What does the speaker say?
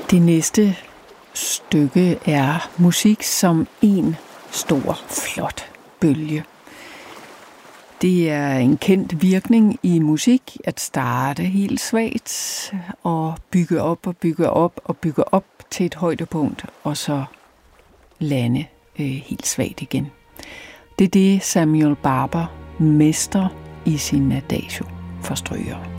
Det næste stykke er musik som en stor, flot bølge. Det er en kendt virkning i musik at starte helt svagt og bygge op og bygge op og bygge op til et højdepunkt, og så lande helt svagt igen. Det er det, Samuel Barber mestrer i sin adagio for strygere.